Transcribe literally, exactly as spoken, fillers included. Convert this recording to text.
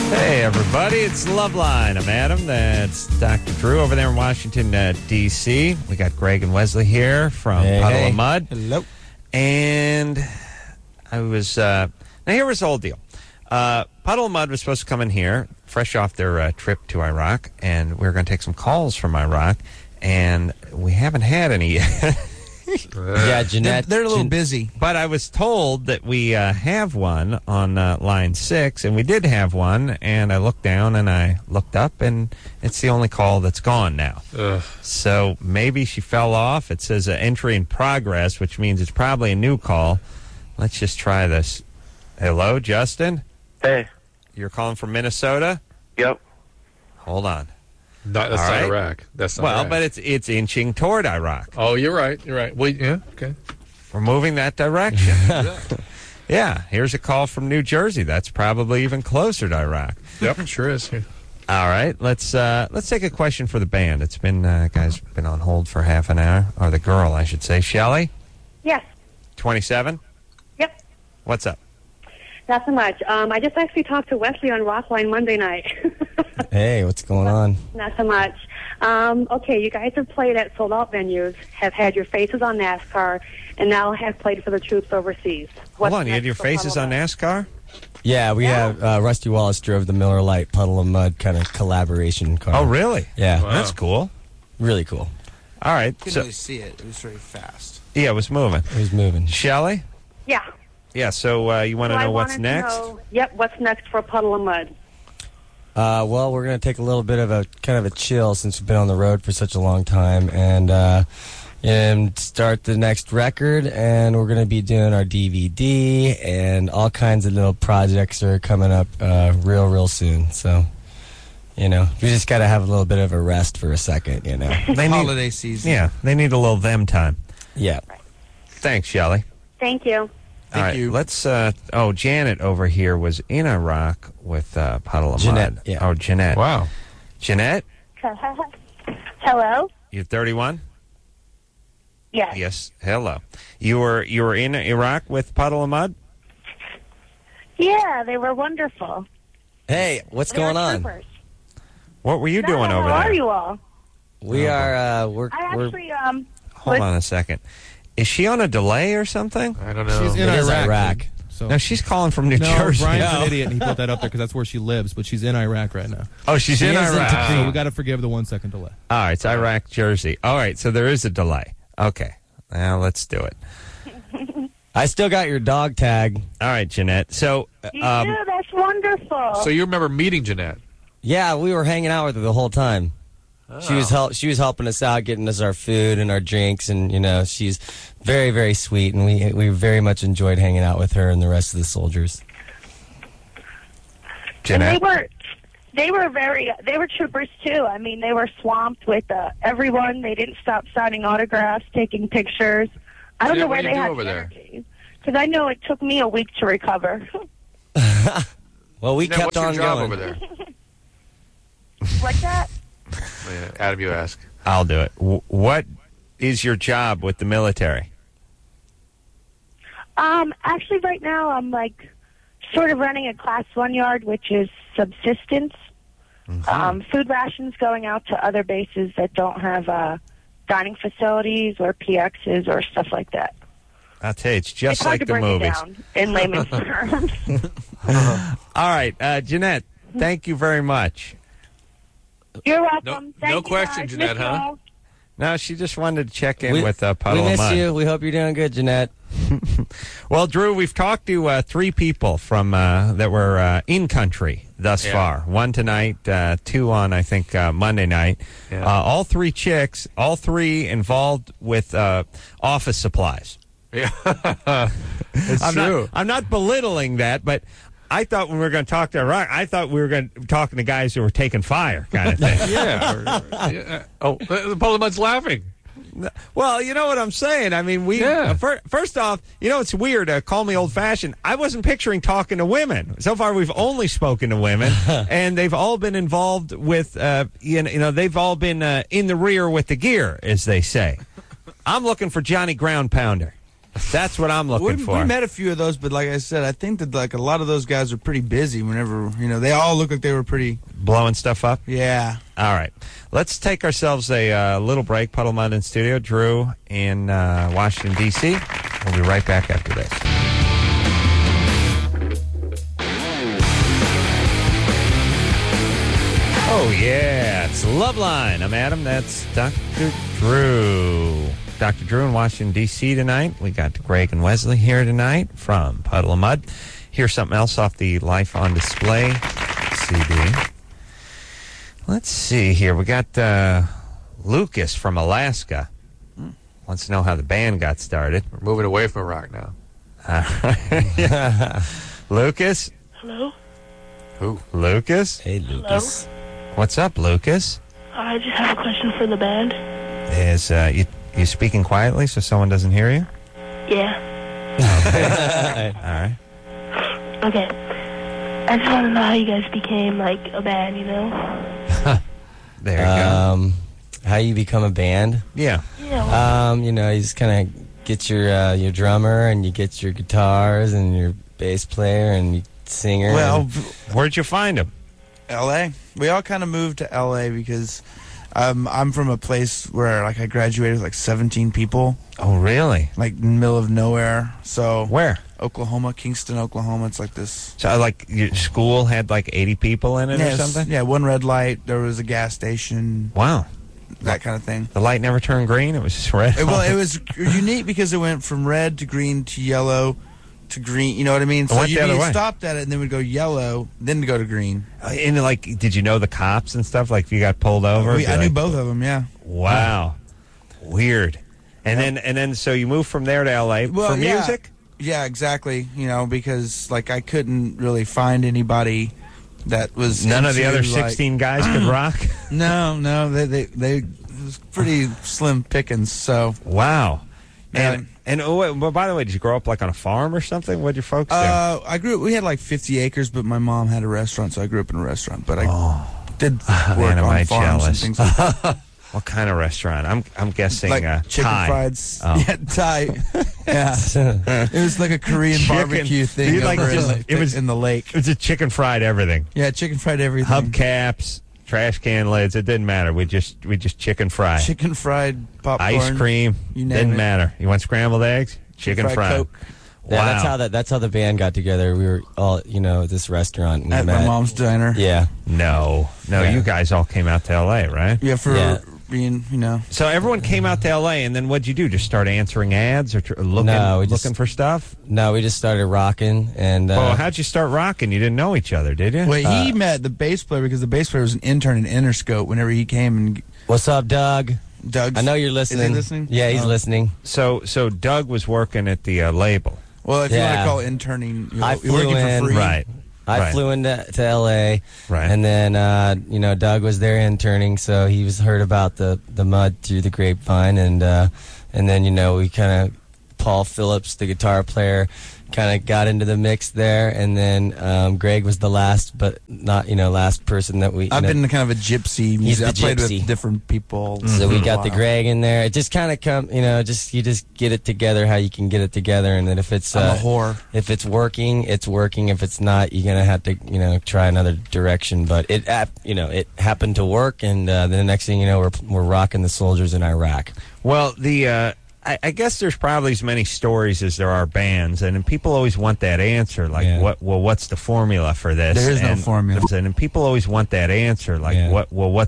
Hey, everybody, it's Loveline. I'm Adam. That's Doctor Drew over there in Washington, uh, D C We got Greg and Wesley here from hey, Puddle hey. of Mud. Hello. And I was, uh, now here was the whole deal. Uh, Puddle of Mud was supposed to come in here, fresh off their uh, trip to Iraq, and we were going to take some calls from Iraq, and we haven't had any yet. Yeah, Jeanette. They're, they're a little Jean- busy. But I was told that we uh, have one on uh, line six, and we did have one, and I looked down and I looked up, and it's the only call that's gone now. Ugh. So maybe she fell off. It says uh, entry in progress, which means it's probably a new call. Let's just try this. Hello, Justin? Hey. You're calling from Minnesota? Yep. Hold on. Not, that's All not right. Iraq. That's not Well, Iraq. but it's it's inching toward Iraq. Oh, you're right. You're right. Well, yeah, okay. We're moving that direction. Yeah, here's a call from New Jersey. That's probably even closer to Iraq. Yep, sure is. Yeah. All right, let's uh, let's take a question for the band. It's been uh, guys been on hold for half an hour, or the girl, I should say. Shelley, Yes. twenty-seven. Yep. What's up? Not so much. Um, I just actually talked to Wesley on Rockline Monday night. Hey, what's going on? Not so much. Um, okay, you guys have played at sold-out venues, have had your faces on NASCAR, and now have played for the troops overseas. Hold on, you had your faces on NASCAR? Yeah, we Yeah. have uh, Rusty Wallace drove the Miller Lite Puddle of Mud kind of collaboration car. Oh, really? Yeah, Wow. That's cool. really cool. All right, You can so really see it. It was very fast. yeah, it was moving. It was moving. Shelley, Yeah. yeah. So uh, you want to So I know what's wanted to next? know- yep, what's next for Puddle of Mud? Uh, well, we're going to take a little bit of a kind of a chill since we've been on the road for such a long time, and uh, and start the next record. And we're going to be doing our D V D, and all kinds of little projects are coming up uh, real, real soon. So, you know, we just got to have a little bit of a rest for a second. You know. They need, Holiday season. yeah, they need a little them time. Yeah. Thanks, Shelley. Thank you. All right, you. let's. Uh, oh, Janet over here was in Iraq with uh, Puddle of Jeanette, Mud. yeah. Oh, Jeanette. Wow. Jeanette, Hello? you're thirty-one. Yes. Yes. Hello. You were you were in Iraq with Puddle of Mud. Yeah, they were wonderful. Hey, what's They going were on? troopers. What were you doing How over are there? you all? We Oh, are. Uh, we're. I we're actually, um, Hold was- on a second. Is she on a delay or something? I don't know. She's in It is Iraq. Iraq. dude. So. No, she's calling from New No, Jersey. Brian's No. an idiot, and he put that up there because that's where she lives. But she's in Iraq right now, Oh, she's She in is in Iraq. so we got to forgive the one second delay. All right, it's Iraq, Jersey. All right, so there is a delay. Okay, now let's do it. I still got your dog tag. All right, Jeanette. So, you um, do? That's wonderful. So you remember meeting Jeanette? Yeah, we were hanging out with her the whole time. She was Oh. help. She was helping us out, getting us our food and our drinks, and you know, she's very, very sweet, and we we very much enjoyed hanging out with her and the rest of the soldiers. And they Jeanette. were, they were very, they were troopers too. I mean, they were swamped with uh, everyone. They didn't stop signing autographs, taking pictures. I don't Yeah, know what where do they you do had over there? because I know it took me a week to recover. Well, we Jeanette, kept what's your on job going. over there? like that? Oh, yeah. Adam, you ask. I'll do it. W- what is your job with the military? Um, actually, right now I'm like sort of running a class one yard, which is subsistence. Um, food rations going out to other bases that don't have uh, dining facilities or P Xs or stuff like that. I'll tell you, it's just it's hard like to the break movies. it down in layman's terms. All right, uh, Jeanette, thank you very much. You're welcome. No- Thank no you, question, guys. Jeanette, Miss you huh? all. No, she just wanted to check in We- with uh, Puddle we of miss Mud. you. We hope you're doing good, Jeanette. Well, Drew, we've talked to uh, three people from uh, that were uh, in country thus Yeah. far. One tonight, uh, two on I think uh, Monday night. Yeah. Uh, all three chicks, all three involved with uh, office supplies. Yeah. It's I'm true. Not, I'm not belittling that, but I thought when we were going to talk to Iraq, I thought we were going to talking to guys who were taking fire, kind of thing. yeah. or- yeah. Oh, the Puddle of Mud's laughing. Well, you know what I'm saying. I mean, we Yeah. uh, fir- first off, you know, it's weird. Uh, call me old-fashioned. I wasn't picturing talking to women. So far, we've only spoken to women, and they've all been involved with. Uh, you know, you know, they've all been uh, in the rear with the gear, as they say. I'm looking for Johnny Ground Pounder. That's what I'm looking we, for. we met a few of those, but like I said, I think that like a lot of those guys are pretty busy. Whenever you know, they all look like they were pretty blowing stuff up. Yeah. All right, let's take ourselves a uh, little break. Puddle Mudd in studio. Drew in uh, Washington D C. We'll be right back after this. Oh yeah, it's Loveline. I'm Adam. That's Doctor Drew. Doctor Drew in Washington, D C tonight. We got Greg and Wesley here tonight from Puddle of Mudd. Here's something else off the Life on Display C D. Let's see here. We got uh, Lucas from Alaska. Wants to know how the band got started. We're moving away from rock now. Uh, Lucas? Hello? Who? Lucas? Hey, Lucas. What's up, Lucas? I just have a question for the band. Is uh, you, you speaking quietly so someone doesn't hear you? Yeah. All right. Okay. I just want to know how you guys became, like, a band, you know? There you um, How you become a band? Yeah. Yeah. Um, you know, you just kind of get your uh, your drummer and you get your guitars and your bass player and your singer. Well, and- Where'd you find him? L A. We all kind of moved to L A because um, I'm from a place where like I graduated with like seventeen people, Oh, really? like in the middle of nowhere. So Where? Oklahoma, Kingston, Oklahoma. It's like this. So, like, your school had like eighty people in it Yeah, or it's- something? Yeah, one red light. There was a gas station. Wow. That kind of thing. The light never turned green? It was just red? It, well, it was unique because it went from red to green to yellow to green. You know what I mean? It So went you'd the other be way. stopped at it and then would go yellow, then to go to green. And, like, did you know the cops and stuff? Like, if you got pulled over? We, be I knew like, both of them. Yeah. Wow. Weird. And then, and then, so you moved from there to L A Well, for yeah. music? Yeah, exactly. You know, because like I couldn't really find anybody that was None of the into, other like- sixteen guys could rock? No, no, they they they it was pretty slim pickings. So Wow. Yeah. And, and oh, wait, well, by the way, did you grow up like on a farm or something? What did your folks do? uh, I grew. We had like fifty acres, but my mom had a restaurant, so I grew up in a restaurant. But I Oh. did Man, work am on I farms jealous. and things like that. What kind of restaurant? I'm I'm guessing like uh, chicken Thai. fried. Oh. Yeah, Thai. Yeah, it was like a Korean Chicken. barbecue thing You like over in, just- the, it was- in the lake. It was a chicken fried everything. Yeah, chicken fried everything. Hubcaps, trash can lids. It didn't matter. We just we just chicken fry. Chicken fried popcorn. Ice cream. You name Didn't it. matter. You want scrambled eggs? Chicken Fried fried. Coke. Yeah, Wow. that's how that. That's how the band got together. We were all, you know, at this restaurant. And we At met. my mom's diner. Yeah. No, no. Yeah. You guys all came out to L A, right? Yeah, for Yeah. being, you know. So everyone came out to L A, and then what'd you do? Just start answering ads or tr- looking No, we just- looking for stuff? No, we just started rocking, and uh, Well, how'd you start rocking? You didn't know each other, did you? Wait, he Uh, met the bass player because the bass player was an intern in Interscope whenever he came. And what's up, Doug? Doug. I know you're listening. listening? Yeah, he's Oh. listening. So so Doug was working at the uh, label. Well, if you want Yeah. to call it interning, you're, I you're flew working in. for free. Right. I Right. flew into to L A, Right. and then uh, you know Doug was there interning, so he was heard about the the mud through the grapevine, and uh, and then you know we kind of Paul Phillips, the guitar player, kind of got into the mix there, and then um, Greg was the last, but not you know last person that we. You I've know, been kind of a gypsy. He's music. the I played gypsy. with different people. So we for a got the while. Greg in there. It just kind of come, you know, just you just get it together how you can get it together, and then if it's I'm uh, a whore. if it's working, it's working. If it's not, you're gonna have to, you know, try another direction. But it, ap- you know, it happened to work, and uh, then the next thing you know, we're we're rocking the soldiers in Iraq. Well, the uh, I, I guess there's probably as many stories as there are bands, and, and people always want that answer. Like, Yeah. what? Well, what's the formula for this? There is no and, formula. And, and people always want that answer. Like, Yeah. what? Well, what's